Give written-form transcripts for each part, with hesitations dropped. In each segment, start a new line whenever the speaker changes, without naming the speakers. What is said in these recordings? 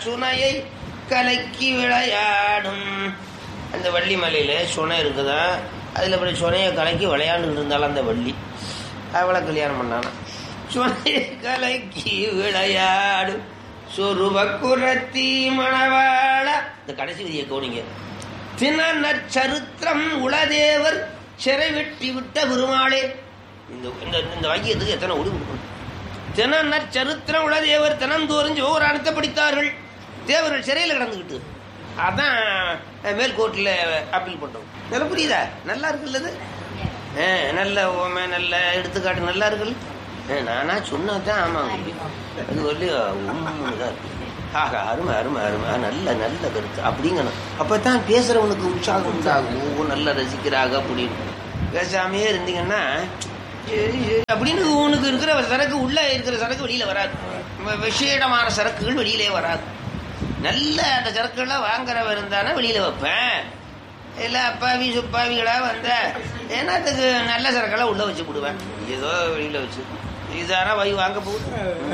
சுனையை கலக்கி விளையாடும். அந்த வள்ளி மலையில சுனை இருக்குதா, அதுல அப்படி சுனையை கலக்கி விளையாண்டுட்டு இருந்தாலும் அந்த வள்ளி அவளை கல்யாணம் பண்ணானா. சுனையை கலக்கி விளையாடும் சொருவ குரத்தி மணவாள. இந்த கடைசி விதியை கவனிங்க. தின நற்சரித்திரம் உளதேவர் சிறை வெட்டி விட்ட பெருமாளே. இந்த வாக்கியத்துக்கு எத்தனை ஒளி கொடுக்கணும். தின நற்சரித்திரம் உளதேவர் தினந்தோறும் சிவபுராணத்தை படித்தார்கள். தேவர்கள் சிறையில் கிடந்துக்கிட்டு அதான் மேல்கோர்ட்டில் அப்பீல் பண்றோம். நல்லா புரியுதா? நல்லா இருக்குல்ல? நல்ல ஓமை, நல்ல எடுத்துக்காட்டு நல்லா இருக்குல்ல? நானா சொன்னாதான் ஆமா, அது சொல்லி உண்மைதான் இருக்கு. ஆகா, அருமை அருமை அருமை, நல்ல நல்ல கருத்து அப்படிங்கணும். அப்பதான் பேசுறவனுக்கு உற்சாகம் உண்டாகும். நல்லா ரசிக்கிறாங்க அப்படின்னு. பேசாமையே இருந்தீங்கன்னா சரி சரி அப்படின்னு உனக்கு இருக்கிற சரக்கு உள்ள இருக்கிற சரக்கு வெளியில வராது. விஷேடமான சரக்குகள் வெளியிலே வராது. நல்ல அந்த சரக்குகள்லாம் வாங்குறவ இருந்தானா வெளியில வைப்பேன். இல்ல அப்பாவி சுப்பாவிகளா வந்த என்னத்துக்கு நல்ல சரக்கெல்லாம் உள்ள வச்சு விடுவேன். ஏதோ வெளியில வச்சு இதானா வை வாங்க போகுது,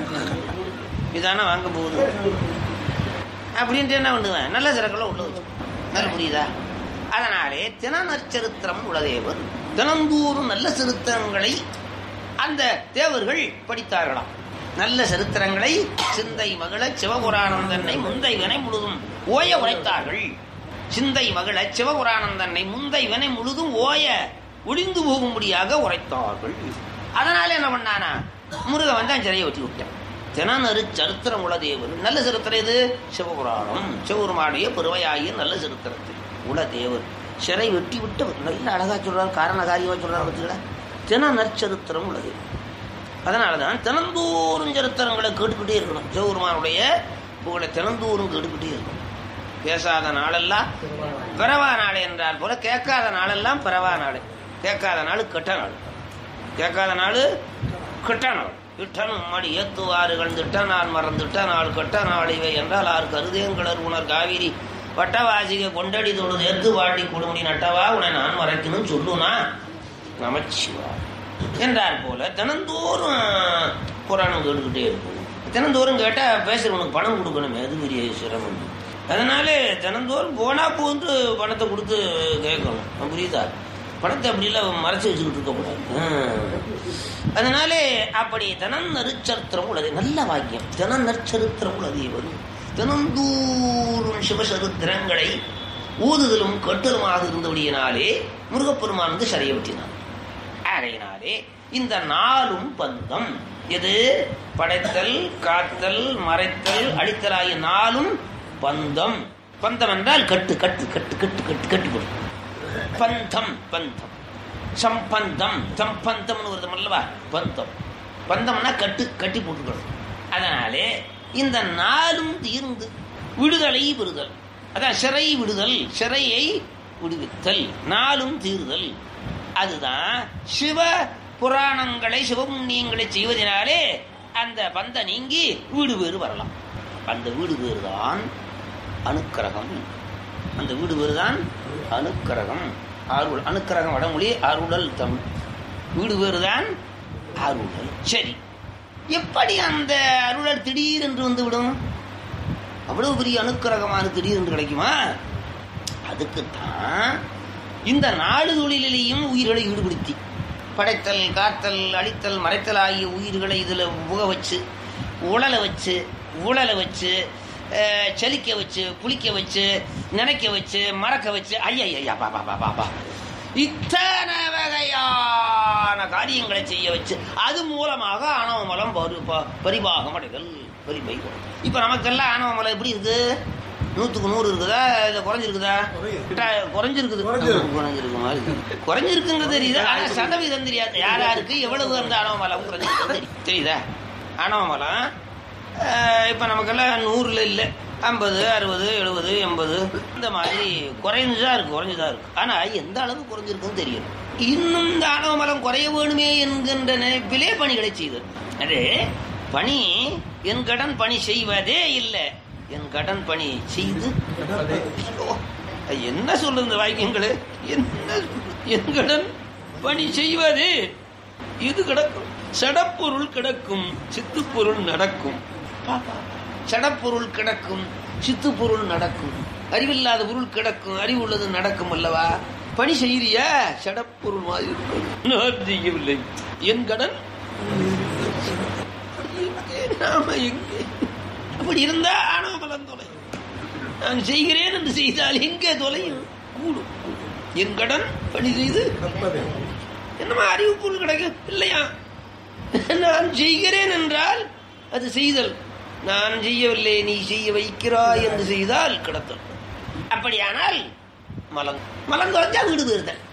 இதானா வாங்க போகுது அப்படின்ட்டு என்ன பண்ணுவேன், நல்ல சரக்கெல்லாம் உள்ள வச்சு. நல்ல புரியுதா? அதனாலே தின நற்சரித்திரம் உளதேவர் தினந்தோறும் நல்ல சரித்திரங்களை அந்த தேவர்கள் படித்தார்களாம். நல்ல சரித்திரங்களை சிந்தை மகள சிவபுராணம் தன்னை முந்தை வினை முழுதும் ஓய உரைத்தார்கள். சிந்தை மகள சிவபுராணம் தன்னை முந்தை வினை முழுதும் ஓய ஒளிந்து போகும்படியாக உரைத்தார்கள். அதனால என்ன பண்ணானா, முருகன் வந்து சிறையை வெட்டி விட்டான். தினநறு சரித்திரம் உளதேவர். நல்ல சரித்திரம் இது சிவபுராணம். சிவபெருமானுடைய பெருமையாகிய நல்ல சரித்திரத்தில் உளதேவர் சிறை வெட்டி விட்டு நல்ல அழகா சொல்றாரு, காரண காரியமா சொல்றாரு. பார்த்தீங்களா? தின நற்சரித்திரம் உள்ளது. அதனாலதான் தினந்தோறும் சரித்திரங்களை கேட்டுக்கிட்டே இருக்கணும். சிவபெருமானுடைய புகழை தினந்தோறும் கேட்டுக்கிட்டே இருக்கணும். பேசாத நாளெல்லாம் பிறவா நாள் என்றால் போல கேட்காத நாளெல்லாம் பிறவா நாள். கேட்காத நாள் கெட்ட நாள், கேட்காத நாள் கெட்ட நாள். இட்டனும் மடி ஏத்துவாறுகள் திட்ட நான் மறந்துட்ட நாள் கெட்ட நாள் இவை என்றால் ஆறு கருதேங்கடர் உணர் காவிரி வட்டவாசிக கொண்டடி தொழுது ஏத்து வாட்டி கொடுமுடி நட்டவா உன்னை நான் மறைக்கணும் சொல்லுனா நமச்சிவா என்றார் போல தினந்தோறும் புராணம் கேட்டுக்கிட்டே இருக்கும். தினந்தோறும் கேட்டா பேசுறவனுக்கு பணம் கொடுக்கணுமே, அது பெரிய சிரமம். அதனால தினந்தோறும் போனா போன்று பணத்தை கொடுத்து கேட்கணும். புரியுதா? பணத்தை அப்படிலாம் மறைச்சு வச்சுக்கிட்டு இருக்கக்கூடாது. அதனால அப்படி தினம் நற்சரித்திரம் உள்ளது. நல்ல வாக்கியம். தினம் நற்சரித்திரம் உள்ளது. வரும் தினந்தோறும் சிவசரித்திரங்களை ஊதுதலும் கட்டலுமாக இருந்தபடியினாலே முருகப்பெருமான் வந்து சரிய வெட்டினான். ஆகையினாலே இந்த நாளும் பந்தம் எது? படைத்தல், காத்தல், மறைத்தல், அழித்தல் ஆகிய நாளும் பந்தம். பந்தம் என்றால் கட்டு கட்டு கட்டு கட்டு கட்டு கட்டு பந்தம் பந்தம். சம்பந்தம் சம்பந்தம்னு வருது அல்லவா? பந்தம் பந்தம்னா கட்டு கட்டி போட்டுக்கணும். அதனாலே இந்த நாளும் தீர்ந்து விடுதலை பெறுதல், அதான் சிறை விடுதல், சிறையை விடுவித்தல், நாளும் தீர்தல். அதுதான் சிவ புராணங்களை சிவபுண்ணியங்களை செய்வதனாலே அந்த பந்த நீங்கி வீடு பேறு வரலாம். அந்த வீடு பேறு தான் அனுக்கிரகம். அந்த வீடு பேறு தான் அனுக்கிரகம். அருள் அனுக்கிரகம் வடமொழி, அருளல் தமிழ். வீடு பேறு தான் அருளல். சரி, எப்படி அந்த அருளல் திடீரென்று வந்து விடும்? அவ்வளவு பெரிய அனுக்கிரகமான திடீரென்று கிடைக்குமா? அதுக்குத்தான் இந்த நாலு தொழிலையும் உயிர்களை ஈடுபடுத்தி படைத்தல், காத்தல், அழித்தல், மறைத்தல் ஆகிய உயிர்களை இதுல புக வச்சு, உழலை வச்சு, ஊழலை வச்சு, செலிக்க வச்சு, புளிக்க வச்சு, நினைக்க வச்சு, மறக்க வச்சு, ஐயா பாபா பாபா இத்தனை வகையான காரியங்களை செய்ய வச்சு அது மூலமாக ஆணவ மலம் பரிபாகம் அடைதல், பரிபைகம். இப்ப நமக்கெல்லாம் ஆணவ மலம் எப்படி இருக்கு? 100க்கு 100 இருக்குதா? இல்ல குறைஞ்சிருக்குதா? குறைஞ்சிருக்குது. குறைஞ்சிருக்குங்கிறது தெரியுதா? ஆனா சதவீதம் தெரியாது. யாராருக்கு எவ்வளவு அந்த ஆணவ மலம் குறைஞ்சிருக்கு தெரியுதா? ஆணவ மலம் இப்ப நமக்கெல்லாம் 100ல இல்லை, 50, 60, 70, 80 இந்த மாதிரி குறைஞ்சுதான் இருக்கு. ஆனா எந்த அளவு குறைஞ்சிருக்குன்னு தெரியும். இன்னும் இந்த ஆணவ மலம் குறைய வேணுமே என்கின்ற நினைப்பிலே பணிகளை செய்தது. அதே பணி என் கடன் பணி செய்வதே இல்லை, என் கடன் பணி செய்து என்ன சொல்லுது இந்த வாக்கியங்களு? என் கடன் பணி செய்வது இது கிடக்கும், சடப்பொருள் கிடக்கும், சித்துப்பொருள் நடக்கும். சடப்பொருள் கிடக்கும், சித்து பொருள் நடக்கும். அறிவில்லாத பொருள் கிடக்கும், அறிவு உள்ளது நடக்கும் அல்லவா? பணி செய்யறியா? சடப்பொருள் மாதிரி இருக்கும். நான் செய்யவில்லை, என் கடன் நாம எங்கே? அப்படி இருந்தா ஆணவ பலம் தொலையும். நான் செய்கிறேன் என்று செய்தால் எங்கே தொலையும்? கூடும். என் கடன் பணி செய்து என்னமா அறிவு பொருள் கிடைக்கும் இல்லையா? நான் செய்கிறேன் என்றால் அது செய்தல். நான் செய்யவில்லை, நீ செய்ய வைக்கிறாய் என்று செய்தால் கிடத்தல். அப்படியானால் மலம் குறைஞ்சா வீடு போயிருந்தேன்.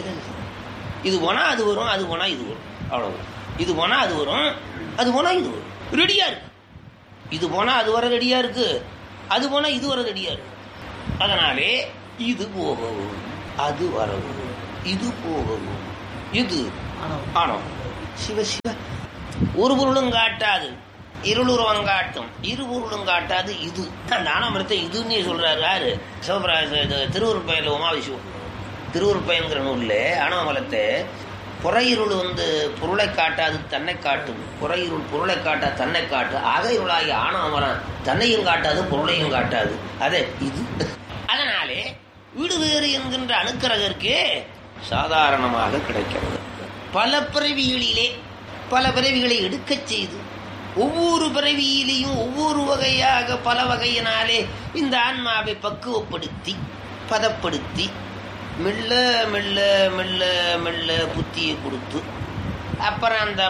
இது போனா அது வரும், அது போனா இது வரும், அவ்வளவு. இது போனா அது வரும், அது போனா இது வரும். ரெடியா இருக்கு. இது போனா அது வர ரெடியா இருக்கு, அது போனா இது வர ரெடியா இருக்கு. அதனாலே இது போகவும் அது வரவும், இது போகவும், இது ஆனோம். சிவ சிவ. ஒரு பொருளும் காட்டாது, இருளுருவம் காட்டும், இரு பொருளும் காட்டாது. இது அந்த ஆனமரத்தை இதுன்னு சொல்றாரு யாரு? சிவபிராய திருவுருப்பயன்ல உமாவிசிவம் திருவுருப்பயன்கிற நூல்ல ஆனமலத்தை புறையிருள் பொருளை காட்டாது தன்னை காட்டும், புறையிருள் பொருளை காட்டாது தன்னை காட்டு, அக இருளாகி ஆணவமரம் தன்னையும் காட்டாது பொருளையும் காட்டாது. அதே இது. அதனாலே வீடு வேறு என்கின்ற அணுக்கரகருக்கு சாதாரணமாக கிடைக்கிறது. பல பிறவிகளிலே பல பிறவிகளை எடுக்கச் செய்து ஒவ்வொரு பிறவியிலையும் ஒவ்வொரு வகையாக பல வகையினாலே இந்த ஆன்மாவை பக்குவப்படுத்தி பதப்படுத்தி மெல்ல மெல்ல மெல்ல மெல்ல புத்தியை கொடுத்து அப்புறம் அந்த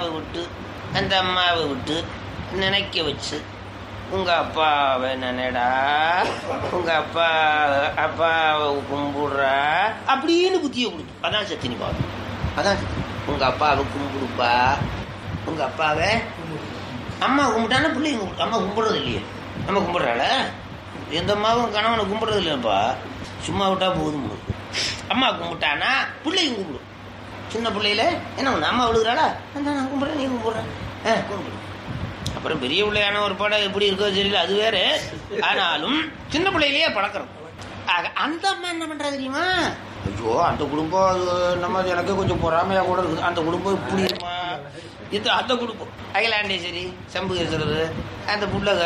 அம்மாவை விட்டு நினைக்க வச்சு, உங்க அப்பாவை நினைடா, உங்க அப்பாவை கும்பிடுறா அப்படின்னு புத்தியை கொடுத்து. அதான் சத்தினி பாவம். அதான் உங்க அப்பாவை கும்பிடுப்பா, உங்க அப்பாவை. அம்மா கும்பிட்டானா பிள்ளைங்க கும்பிடு. அம்மா கும்பிடுறது இல்லையே, அம்மா கும்பிடுறாள. எந்த அம்மாவும் கணவனை கும்பிடுறது இல்லைப்பா, சும்மா விட்டா போதும். அம்மா கும்பிட்டானா பிள்ளைங்க கும்பிடும். சின்ன பிள்ளையில என்ன ஒண்ணு, அம்மா விழுகிறாளா, நான் கும்பிடுறேன், நீ கும்பிடுறேன், கும்பிடு. அப்புறம் பெரிய பிள்ளையான ஒரு படம் எப்படி இருக்கோ தெரியல, அது வேற. ஆனாலும் சின்ன பிள்ளையிலேயே பழக்கிறோம். அந்த அம்மா என்ன பண்றா தெரியுமா? ஐயோ, அந்த குடும்பம் அது நம்ம எனக்கு கொஞ்சம் பொறாமையா கூட இருக்குது. அந்த குடும்பம் இப்படி இருக்குமா, இது அந்த குடும்பம் அகிலாண்டேஸ்வரி சம்புகேஸ்வரர் அந்த புள்ளக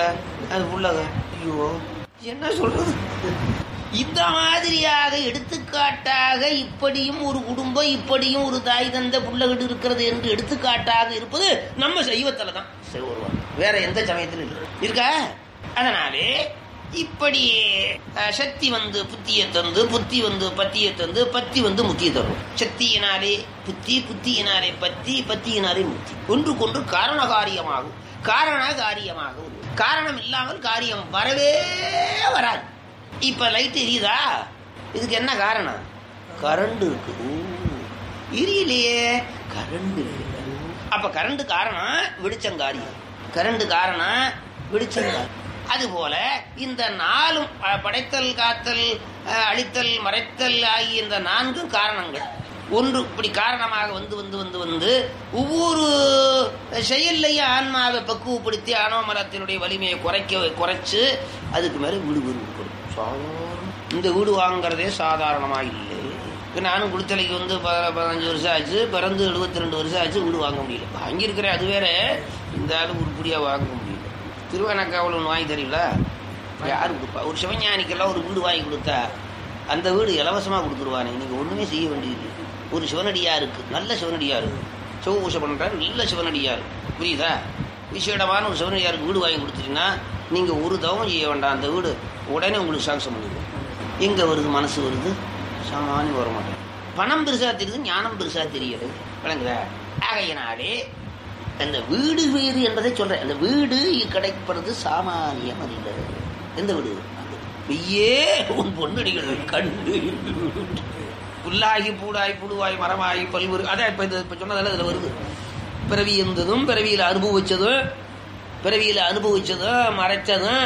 ஐயோ என்ன சொல்றது. இந்த மாதிரியாக எடுத்துக்காட்டாக இப்படியும் ஒரு குடும்பம், இப்படியும் ஒரு தாய் தந்த புள்ளகிட்டு இருக்கிறது என்று எடுத்துக்காட்டாக இருப்பது நம்ம சைவத்துல தான். வேற எந்த சமயத்திலும் இருக்கா? அதனாலே இப்படி சக்தி புத்தியை தந்து, புத்தி பத்தியை தந்து, பத்தி முத்தியை தரும். சக்தியினாலே புத்தி, புத்தியினாலே பத்தி, பத்தியினாலே முத்தி. ஒன்றுக்கொன்று காரண காரியமாகும். காரணம் இல்லாமல் காரியம் வரவே வராது. இப்ப லைட் எரியுதா, இதுக்கு என்ன காரணம்? கரண்ட் இருக்கு. எரியலையே, கரண்ட் இல்லை. அப்ப கரண்ட் காரணம், வெளிச்சங்காரியம். கரண்ட் காரணம், வெளிச்சங்காரியம். அதுபோல இந்த நாலும் படைத்தல், காத்தல், அழித்தல், மறைத்தல் ஆகிய இந்த நான்கும் காரணங்கள். ஒன்று இப்படி காரணமாக வந்து ஒவ்வொரு செயல்லையும் ஆன்மாவை பக்குவப்படுத்தி ஆணவமரத்தினுடைய வலிமையை குறைச்சு அதுக்கு மேல வீடு கொடுக்கும். இந்த வீடு வாங்குறதே சாதாரணமா இல்லை. நானும் குளித்தலைக்கு 15 வருஷம் ஆச்சு, பிறந்து 72 வருஷம் ஆச்சு, வீடு வாங்க முடியல. வாங்கியிருக்கிறேன், அது வேற. இந்த ஆளு உருப்படியா வாங்க முடியல. திருவண்ணாக்காவில் ஒன்று வாங்கி தரீங்களா? யாரு கொடுப்பா? ஒரு சிவஞானிக்கெல்லாம் ஒரு வீடு வாங்கி கொடுத்தா அந்த வீடு இலவசமாக கொடுத்துருவானே. நீங்கள் ஒன்றுமே செய்ய வேண்டியது. ஒரு சிவனடியாருக்கு, நல்ல சிவனடியாருக்கு, சிவபூஷை பண்ணுற நல்ல சிவனடியாருக்கு, புரியுதா? விசேடமான ஒரு சிவனடியாருக்கு வீடு வாங்கி கொடுத்துட்டீங்கன்னா நீங்கள் ஒரு தவம் செய்ய வேண்டாம். அந்த வீடு உடனே உங்களுக்கு சாங்ஷன் பண்ணிடுவோம். எங்கே வருது? மனசு வருது, சாமானியம் வர மாட்டேன். பணம் பெருசாக தெரியுது, ஞானம் பெருசாக தெரியுது. விளங்குதா? ஆகையினாலே அந்த வீடு வேறு என்பதை சொல்றேன். அந்த வீடு கிடைப்பது சாமானியம் அல்ல. எந்த வீடு? வெய்யே உன் பொன்னடிகள் கண்டு புல்லாகி பூடாய் புழுவாய் மரமாகி பல்வேறு. அதான் இப்ப சொன்னதால அதுல வருது. பிறவி இருந்ததும் பிறவியில அனுபவிச்சதும் மறைச்சதும்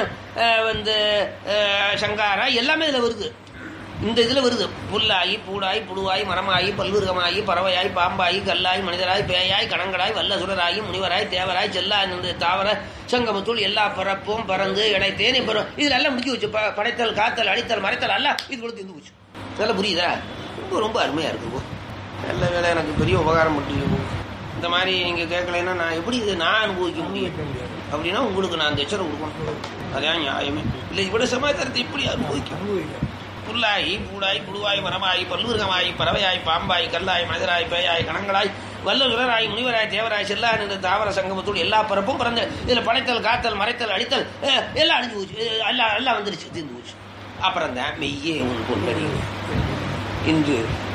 சங்காரா எல்லாமே இதுல வருது. இந்த இதுல வருது. புல்லாகி பூடாய் புழுவாய் மரமாகி பல்விருகமாகி பறவையாய் பாம்பாயி கல்லாய் மனிதராய் பேயாய் கணங்களாய் வல்லசுரராயி முனிவராய் தேவராய் செல்லா தாவர சங்கமத்துள் எல்லா பரப்பும் பறந்து இடைத்தேன். இப்போ இதுல எல்லாம் முடிச்சு வச்சு படைத்தல், காத்தல், அழித்தல், மறைத்தல் எல்லாம் இது கொடுத்து இருந்து போச்சு. நல்லா புரியுதா? ரொம்ப ரொம்ப அருமையா இருக்கு. நல்ல வேலை, எனக்கு பெரிய உபகாரம் பண்ணிட்டு. இந்த மாதிரி நீங்க கேட்கலைன்னா நான் எப்படி நான் அனுபவிக்க முடியும்? அப்படின்னா உங்களுக்கு நான் தட்சணை கொடுக்கணும். அதான் நியாயமே. இல்லை இவ்வளோ சமாச்சாரத்தை இப்படி அனுபவிக்க புல்லாகி பூடாய் புழுவாய் மரமாய் பல்லுருகமாய் பறவையாய் பாம்பாய் கல்லாய் மனிதராய் பேயாய் கணங்களாய் வல்லுராய் முனிவராய் தேவராய் செல்லா நின்ற தாவர சங்கமத்தோடு எல்லா பரப்பும் பிறந்த இதில் படைத்தல் காத்தல் மறைத்தல் அழித்தல் எல்லாம் அழிஞ்சு போச்சு. எல்லாம் வந்துருச்சு, தீர்ந்து போச்சு. அப்புறம் தான் மெய்யே உன் பொன்னடி இன்று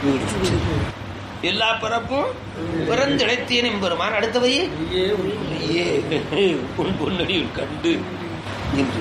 எல்லா பரப்பும் பிறந்திழைத்தேன் எம்பெருமான் அடுத்தவையே உன் பொன்னடி கண்டு என்று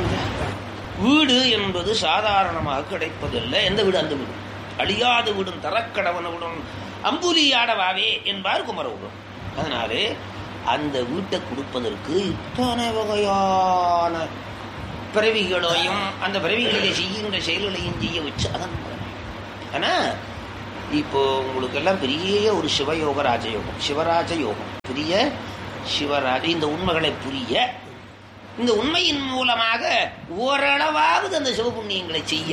வீடு என்பது சாதாரணமாக கிடைப்பதில்லை. எந்த வீடு? அந்த வீடு அழியாத வீடும் தரக்கடவனவுடன் அம்புலியாடவாவே என்பார் குமரவுடன். அதனாலே அந்த வீட்டை கொடுப்பதற்கு இத்தனை வகையான பிறவிகளையும் அந்த பிறவிகளிலே செய்கின்ற செயல்களையும் செய்ய வச்சு அதன் ஆனா இப்போ உங்களுக்கு எல்லாம் பெரிய ஒரு சிவயோக ராஜயோகம், சிவராஜ யோகம், பெரிய சிவராஜ இந்த உண்மைகளை புரிய இந்த உண்மையின் மூலமாக ஓரளவாவது அந்த சிவபுண்ணியங்களை செய்ய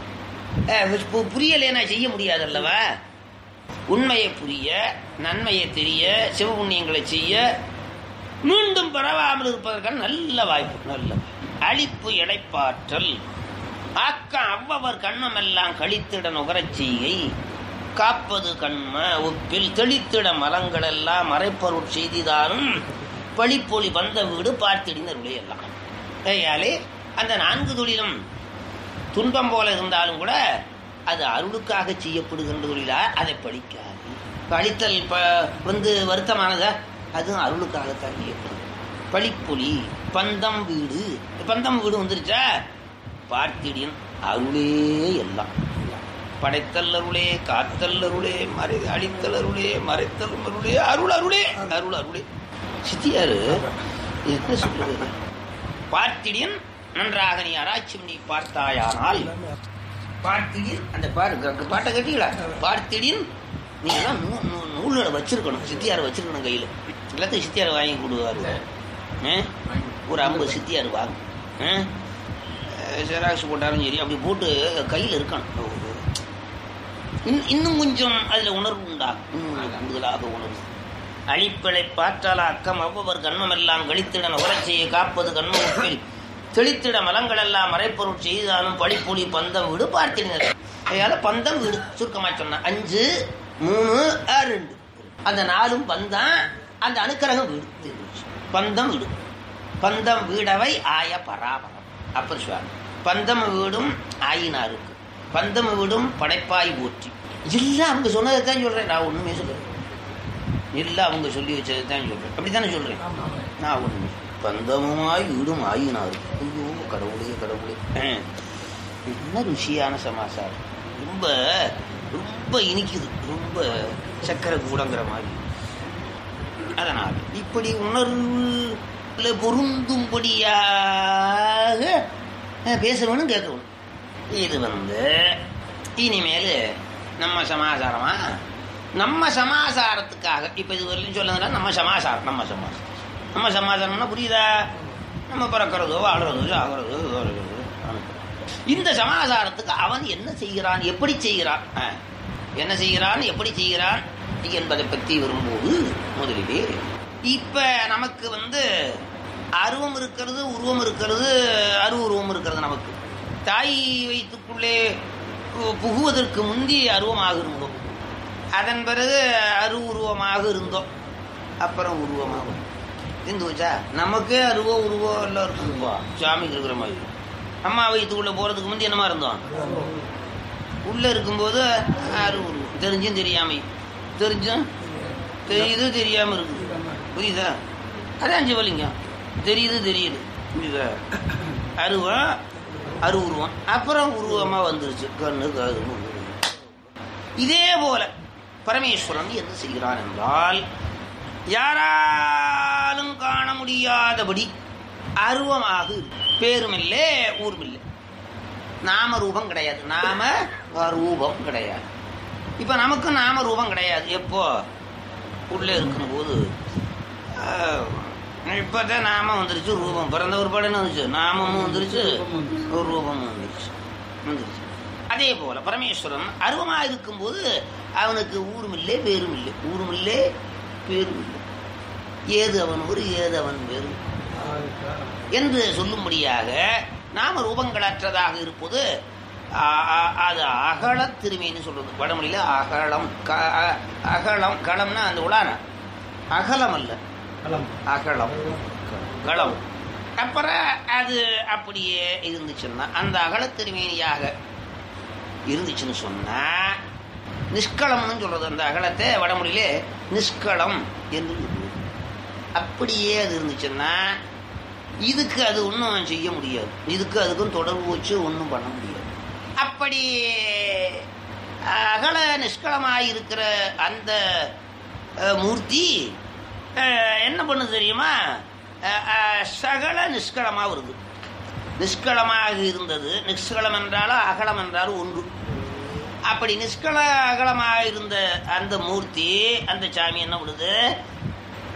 புரியலேனா செய்ய முடியாது அல்லவா? உண்மையை புரிய, நன்மையை தெரிய, சிவபுண்ணியங்களை செய்ய, மீண்டும் பரவாமல் இருப்பதற்கான நல்ல வாய்ப்பு. நல்ல அழிப்பு இழைப்பாற்றல் ஆக்கம் அவ்வவர் கண்ணமெல்லாம் கழித்திட நுகரச் செய்கை காப்பது கண்ம ஒப்பில் தெளித்திட மலங்கள் எல்லாம் மறைப்பொருட் செய்திதானும் பழிப்பொலி வந்த வீடு பார்த்திடினருடைய எல்லாம். கையாலே அந்த 4 தொழிலும் துன்பம் போல இருந்தாலும் கூட அது அருளுக்காக செய்யப்படுகின்ற தொழிலா, அதை படிக்காது. அழித்தல் வந்து வருத்தமானதா, அதுவும் அருளுக்காகத்தான் செய்யப்படுது. பழிப்பொலி பந்தம் வீடு, பந்தம் வீடு வந்துருச்சா பார்த்திடின் அருளே எல்லாம். படைத்தல் அருளே, காத்தல் அருளே, அழித்தல் அருளே, மறைத்தல் அருளே, அருள் அருளே, அருள் அருளே. சித்தியாரு என்ன சொல்றது? பார்த்திடின் நன்றாக நீ ஆராய்ச்சி பண்ணி பார்த்தாயானால், பார்த்திடின் அந்த பாட்டை கட்டிங்களா? பார்த்திடின் நீ எல்லாம் நூலோட வச்சிருக்கணும், சித்தியாரை வச்சிருக்கணும் கையில். எல்லாத்தையும் சித்தியாரை வாங்கி கொடுவாரு. ஒரு 50 சித்தியார் வாங்க, ஜெராக்ஸ் போட்டாலும் சரி, அப்படி போட்டு கையில் இருக்கணும். இன்னும் கொஞ்சம் அதில் உணர்வு உண்டாகும், இன்னும் கூடுதலாக உணர்வு. அழிப்பிழை பாற்றால அக்கம் அவ்வவர் கண்மமெல்லாம் கழித்திட நுகரச்செய்ய காப்பது கண்மத்தில் தெளித்திட மலங்கள் எல்லாம் மறைப்பொருள் செய்தாலும் படிப்பொலி பந்தம் வீடு பார்த்தினர். அதனால பந்தம் வீடு சுருக்கமாக சொன்ன 5, 3, 2 அந்த 4 பந்தம், அந்த அணுக்கரகம் வீடு. பந்தம் வீடு, பந்தம் வீடவை ஆய பராபரம். அப்புறம் சொல்வார் பந்தம் வீடும் ஆயினாருக்கு, பந்தம் வீடும் படைப்பாய் போற்றி. எல்லாம் அவங்க சொன்னதை தான் சொல்றேன், நான் ஒண்ணுமே சொல்றேன். எல்லாம் அவங்க சொல்லி வச்சதை தான் சொல்றேன். அப்படித்தானே சொல்றேன் நான். ஒண்ணு பந்தமாய் வீடும் ஆயினாரு. ஐயோ கடவுளே கடவுளே, என்ன ருசியான சமாசாரம். ரொம்ப ரொம்ப இனிக்குது, ரொம்ப சக்கரை கூடங்கிற மாதிரி. அதனால் இப்படி உணர்வுல பொருந்தும்படியாக பேச வேணும், கேட்க வேணும். இது இனிமேல் நம்ம சமாசாரமா, நம்ம சமாசாரத்துக்காக இப்போ இது வரலையும் சொல்லுங்கன்னா நம்ம சமாசாரம், நம்ம சமாசாரம்னா புரியுதா? நம்ம பிறக்கிறதோ வாழ்றதோ சாகிறதோ இந்த சமாசாரத்துக்கு அவன் என்ன செய்கிறான், எப்படி செய்கிறான், என்ன செய்கிறான், எப்படி செய்கிறான் என்பதை பற்றி வரும்போது முதலிலே இப்ப நமக்கு அருவம் இருக்கிறது, உருவம் இருக்கிறது, அருவுருவம் இருக்கிறது. நமக்கு தாய் வயிற்றுக்குள்ளே புகுவதற்கு முந்தி அருவமாக இருந்தோம், அதன் பிறகு உருவமாக இருந்தோம், அப்புறம் உருவமாக இருந்துச்சா. நமக்கே உருவம் எல்லாம் இருக்குப்பா, சாமிக்கு இருக்கிற மாதிரி. அம்மா வயிற்றுக்குள்ள போறதுக்கு முந்தி என்னமா இருந்தோம், உள்ள இருக்கும்போது உருவம் தெரிஞ்சும் தெரியாம, தெரிஞ்சும் தெரியுது தெரியாம இருக்குது, புரியுதா? அதான் சிவலிங்கம், தெரியுது புரியுதா? உருவம், அப்புறம் உருவமா வந்துருச்சு கண்ணு காது. இதே போல பரமேஸ்வரன் என்ன செய்கிறான் என்றால், யாராலும் காண முடியாதபடி அருவமாக, பேருமில்லை ஊருமில்லை, நாம ரூபம் கிடையாது, நாம ரூபம் கிடையாது. இப்ப நமக்கு நாம ரூபம் கிடையாது. எப்போ உள்ள இருக்கும்போது இப்பதான் நாம வந்துருச்சு, ரூபம் பிறந்த ஒரு படம் வந்துச்சு, நாமமும் வந்துருச்சு, ஒரு ரூபமும் வந்துருச்சு. அதே போல பரமேஸ்வரன் அருவமாக இருக்கும்போது அவனுக்கு ஊருமில்லை பேரும் இல்லை, ஊருமில்லை பேரும் இல்லை. ஏது அவன் ஊர், ஏது அவன் பேரும், என்று சொல்லும்படியாக நாம ரூபங்களற்றதாக இருப்பது அது அகல திருமேனி சொல்றது. வடமொழியில அகலம் அகலம் களம்னா அந்த உலான அகலம் அல்ல, அகலம் களம். அப்புறம் அது அப்படியே இருந்துச்சுன்னா அந்த அகல திருமேனியாக இருந்துச்சுன்னு சொன்னா நிஷ்களம்னு சொல்றது. அந்த அகலத்தை வடமொழியிலே நிஷ்களம் என்று அப்படியே அது இருந்துச்சுன்னா இதுக்கு அது ஒன்றும் செய்ய முடியாது, இதுக்கு அதுக்கும் தொடர்பு வச்சு ஒன்றும் பண்ண முடியாது. அப்படி அகல நிஷ்களமாயிருக்கிற அந்த மூர்த்தி என்ன பண்ணுது தெரியுமா? சகல நிஷ்களமாக வருது. நிஷ்களமாக இருந்தது, நிஷ்களம் என்றாலும் அகலம் என்றாலும் ஒன்று. அப்படி நிஷ்கள அகலமாக இருந்த அந்த மூர்த்தி, அந்த சாமி என்ன பண்ணுது?